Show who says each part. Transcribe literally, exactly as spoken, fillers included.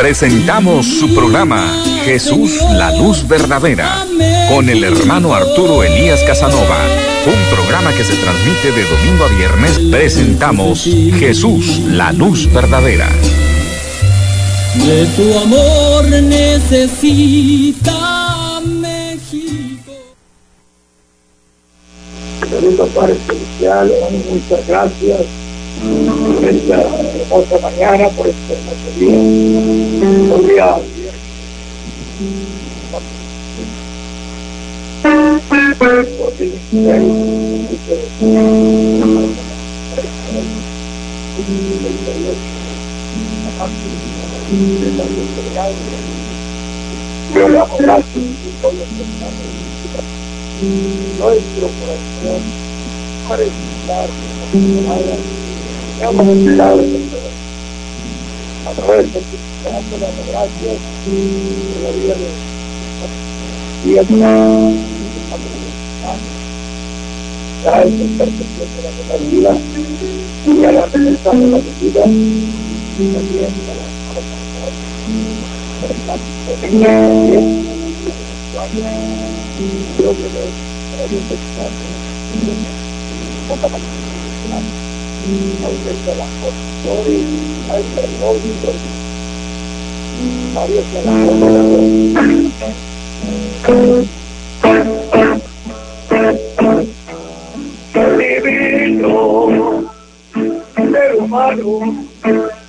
Speaker 1: Presentamos su programa Jesús, la luz verdadera, con el hermano Arturo Elías Casanova. Un programa que se transmite de domingo a viernes. Presentamos Jesús, la luz verdadera.
Speaker 2: De tu amor necesita México.
Speaker 3: Saludos Padre Celestial, muchas gracias por esta hermosa mañana, por este hermoso día. Por día yo le amo gracias por nuestro corazón para estar le amo a través de tu corazón, le amo gracias por la vida de día de la perfección de la vida y a la realización de la vida también a la ser humano